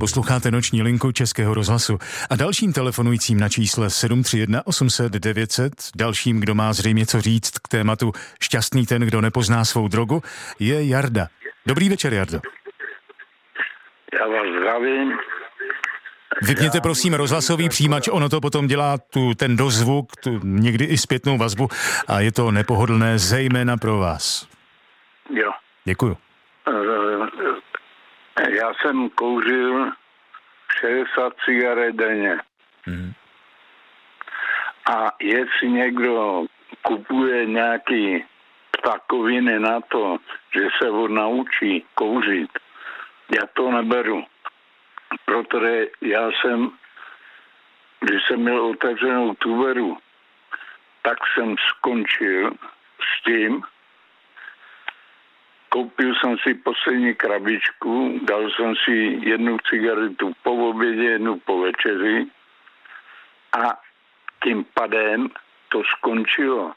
Posloucháte noční linku Českého rozhlasu a dalším telefonujícím na čísle 731 800 900, dalším, kdo má zřejmě co říct k tématu šťastný ten, kdo nepozná svou drogu, je Jarda. Dobrý večer, Jardo. Já vás zdravím. Vypněte prosím rozhlasový přijímač, ono to potom dělá ten dozvuk, někdy i zpětnou vazbu a je to nepohodlné zejména pro vás. Jo. Děkuju. Já jsem kouřil 60 cigaret denně. A jestli někdo kupuje nějaký ptakoviny na to, že se on naučí kouřit, já to neberu. Protože já jsem, když jsem měl otevřenou tuberu, tak jsem skončil s tím, koupil jsem si poslední krabičku, dal jsem si jednu cigaretu po obědě, jednu po večeři a tím pádem to skončilo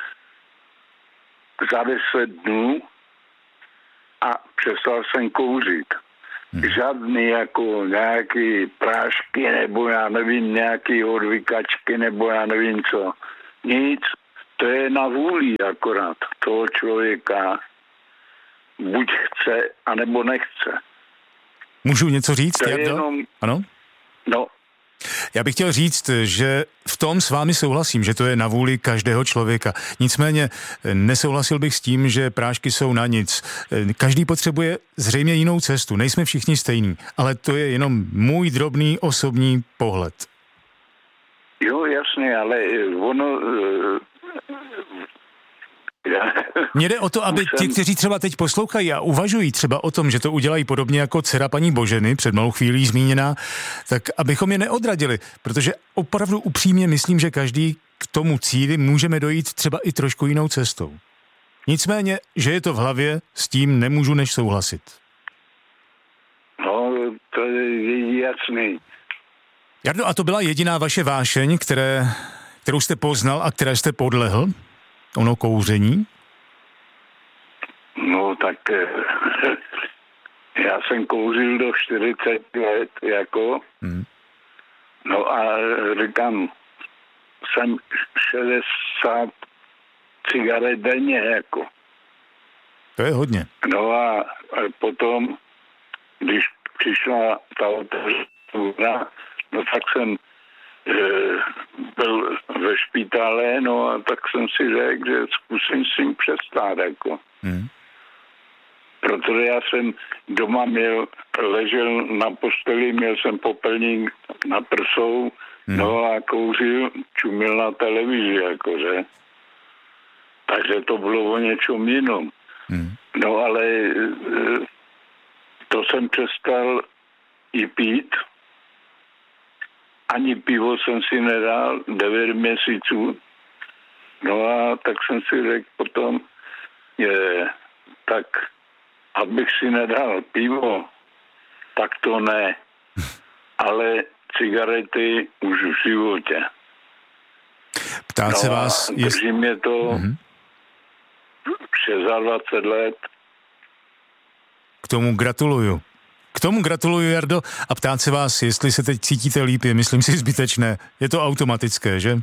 za 10 dnů a přestal jsem kouřit. Žádný jako nějaký prášky nebo já nevím, nějaký odvykačky nebo já nevím co. Nic, to je na vůli akorát toho člověka. Buď chce, anebo nechce. Můžu něco říct, to Jardo? Jenom... Ano? No. Já bych chtěl říct, že v tom s vámi souhlasím, že to je na vůli každého člověka. Nicméně nesouhlasil bych s tím, že prášky jsou na nic. Každý potřebuje zřejmě jinou cestu. Nejsme všichni stejní, ale to je jenom můj drobný osobní pohled. Jo, jasně, ale ono... Mně jde o to, aby ti, kteří třeba teď poslouchají a uvažují třeba o tom, že to udělají podobně jako dcera paní Boženy, před malou chvílí zmíněná, tak abychom je neodradili, protože opravdu upřímně myslím, že každý k tomu cíli můžeme dojít třeba i trošku jinou cestou. Nicméně, že je to v hlavě, s tím nemůžu než souhlasit. No, to je jasný. Jardo, a to byla jediná vaše vášeň, kterou jste poznal a které jste podlehl? Ono kouření? No tak já jsem kouřil do 40 let, jako. No a říkám, jsem 60 cigaret denně, jako. To je hodně. No a potom, když přišla ta otevřená, no tak jsem byl ve špitále, no a tak jsem si řekl, že zkusím s tím přestát, jako. Protože já jsem doma ležel na posteli, měl jsem popelník na prsou, no a kouřil, čumil na televizi, jakože. Takže to bylo o něčem jinom. No ale to jsem přestal i pít. Ani pivo jsem si nedal 9 měsíců. No a tak jsem si řekl potom, tak abych si nedal pivo, tak to ne. Ale cigarety už v životě. Ptát se vás... Drží mě to 26 let. K tomu gratuluju, Jardo, a ptát se vás, jestli se teď cítíte líp, je, myslím si, zbytečné. Je to automatické, že?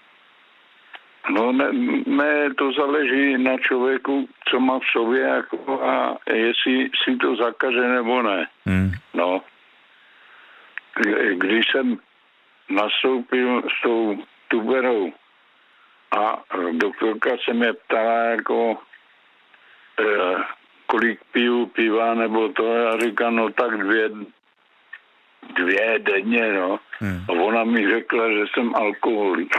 No ne, to záleží na člověku, co má v sobě, jako, a jestli si to zakaže nebo ne. No. Když jsem nastoupil s tou tuberou a doktorka se mě ptala, jako kolik piju piva, nebo to, já říkám, no tak dvě denně, no. A ona mi řekla, že jsem alkoholik.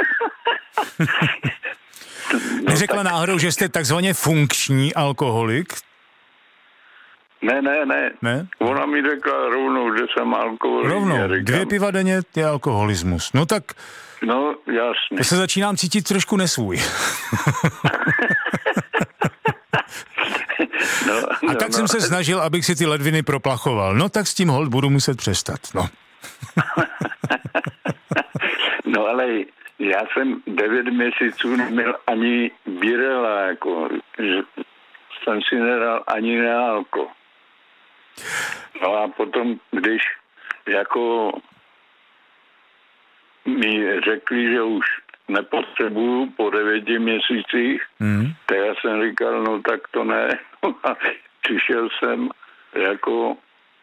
Neřekla náhodou, že jste takzvaně funkční alkoholik? Ne. Ona mi řekla rovnou, že jsem alkoholik. Rovnou, 2 piva denně je alkoholismus. No tak... No, jasně. To se začínám cítit trošku nesvůj. A tak jsem se snažil, abych si ty ledviny proplachoval. No tak s tím holt budu muset přestat, no. No ale já jsem 9 měsíců neměl ani birela, jako, že jsem si nedal ani nealko. No a potom, když jako mi řekli, že už nepotřebuju po 9 měsících, tak já jsem říkal, no tak to ne. A přišel jsem jako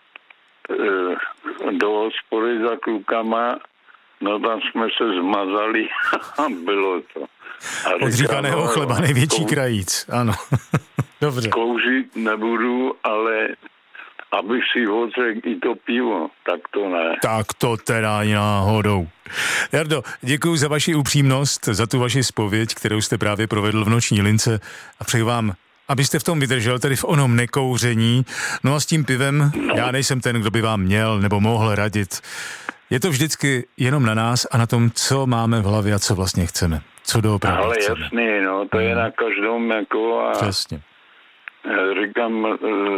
do hospody za klukama, no tam jsme se zmazali a bylo to. Od říkaného chleba největší krajíc, ano. Dobře. Kouřit nebudu, ale abych si odřekl i to pivo, tak to ne. Tak to teda náhodou. Jardo, děkuji za vaši upřímnost, za tu vaši zpověď, kterou jste právě provedl v noční lince a přeji vám, abyste v tom vydržel, tedy v onom nekouření. No a s tím pivem, já nejsem ten, kdo by vám měl nebo mohl radit. Je to vždycky jenom na nás a na tom, co máme v hlavě a co vlastně chceme. Co doopravdy ale chceme. jasný, no, to je na každém jako a přesně. Říkám,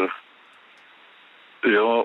jo,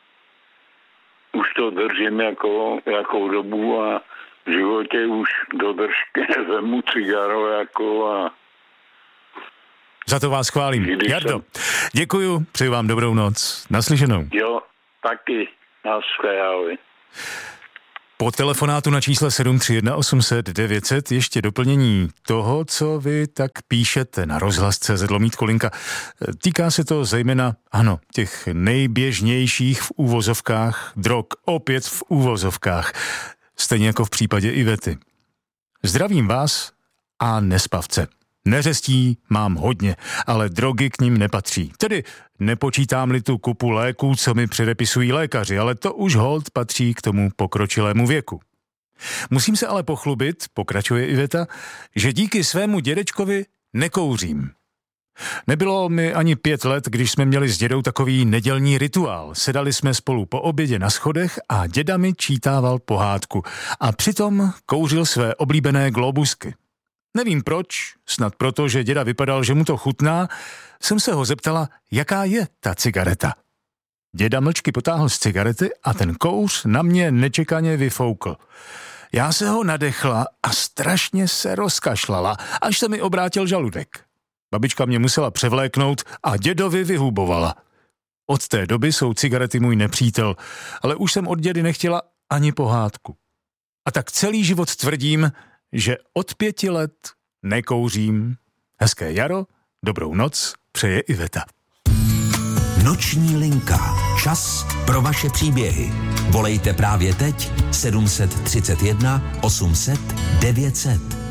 už to držím jakou dobu a v životě už do držky vemu cigaro jako a za to vás chválím. Jardo, děkuju, přeji vám dobrou noc. Naslyšenou. Jo, taky. Naschledanou. Po telefonátu na čísle 731 800 900 ještě doplnění toho, co vy tak píšete na rozhlas.cz/Kolinka. Týká se to zejména, ano, těch nejběžnějších v úvozovkách drog, opět v úvozovkách, stejně jako v případě Ivety. Zdravím vás a nespavce. Neřestí mám hodně, ale drogy k ním nepatří. Tedy nepočítám-li tu kupu léků, co mi předepisují lékaři, ale to už holt patří k tomu pokročilému věku. Musím se ale pochlubit, pokračuje Iveta, že díky svému dědečkovi nekouřím. Nebylo mi ani 5 let, když jsme měli s dědou takový nedělní rituál. Sedali jsme spolu po obědě na schodech a děda mi čítával pohádku a přitom kouřil své oblíbené globusky. Nevím proč, snad proto, že děda vypadal, že mu to chutná, jsem se ho zeptala, jaká je ta cigareta. Děda mlčky potáhl z cigarety a ten kouř na mě nečekaně vyfoukl. Já se ho nadechla a strašně se rozkašlala, až se mi obrátil žaludek. Babička mě musela převléknout a dědovi vyhubovala. Od té doby jsou cigarety můj nepřítel, ale už jsem od dědy nechtěla ani pohádku. A tak celý život tvrdím, že od 5 let nekouřím. Hezké jaro, dobrou noc, přeje Iveta. Noční linka. Čas pro vaše příběhy. Volejte právě teď 731 800 900.